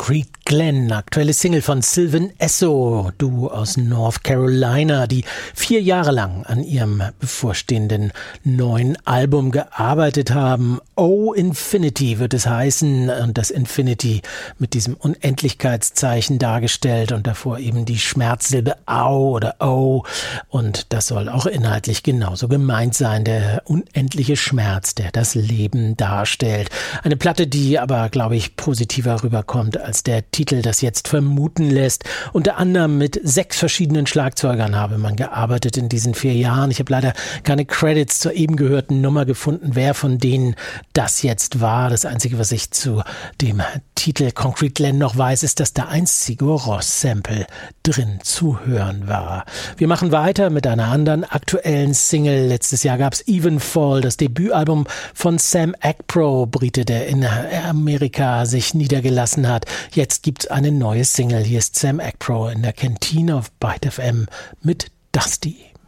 Concrete Glen, aktuelle Single von Sylvan Esso, Duo aus North Carolina, die 4 Jahre lang an ihrem bevorstehenden neuen Album gearbeitet haben. Oh Infinity wird es heißen, und das Infinity mit diesem Unendlichkeitszeichen dargestellt und davor eben die Schmerzsilbe Au oder O, und das soll auch inhaltlich genauso gemeint sein, der unendliche Schmerz, der das Leben darstellt. Eine Platte, die aber, glaube ich, positiver rüberkommt als der Titel das jetzt vermuten lässt. Unter anderem mit 6 verschiedenen Schlagzeugern habe man gearbeitet in diesen 4 Jahren. Ich habe leider keine Credits zur eben gehörten Nummer gefunden, wer von denen das jetzt war. Das Einzige, was ich zu dem Titel Concrete Glen noch weiß, ist, dass da ein Sigur Rós Sample drin zu hören war. Wir machen weiter mit einer anderen aktuellen Single. Letztes Jahr gab es Evenfall, das Debütalbum von Sam Akpro, Brite, der in Amerika sich niedergelassen hat. Jetzt gibt's eine neue Single. Hier ist Sam Akpro in der Kantine auf Byte FM mit Dusty.